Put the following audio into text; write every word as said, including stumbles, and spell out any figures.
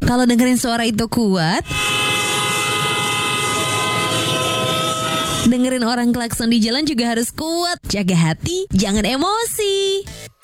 Kalau dengerin suara itu kuat, dengerin orang klakson di jalan juga harus kuat. Jaga hati, jangan emosi.